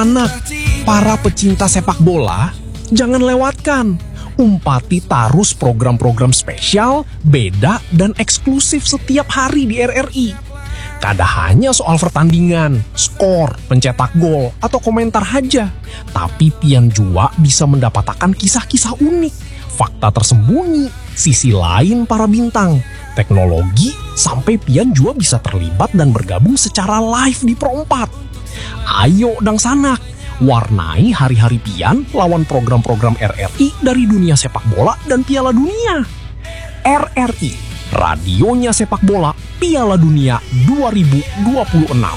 sanak, para pecinta sepak bola, jangan lewatkan. Umpati Tarus program-program spesial, beda, dan eksklusif setiap hari di RRI. Kada hanya soal pertandingan, skor, pencetak gol, atau komentar aja. Tapi pian juga bisa mendapatkan kisah-kisah unik, fakta tersembunyi, sisi lain para bintang, teknologi, sampai pian juga bisa terlibat dan bergabung secara live di Pro 4. Ayo dang sanak, warnai hari-hari pian lawan program-program RRI dari dunia sepak bola dan Piala Dunia. RRI, radionya sepak bola Piala Dunia 2026.